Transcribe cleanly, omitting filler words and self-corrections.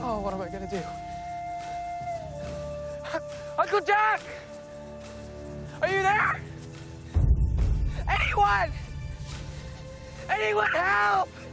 Oh, what am I gonna do? Uncle Jack! Are you there? Anyone! Anyone help!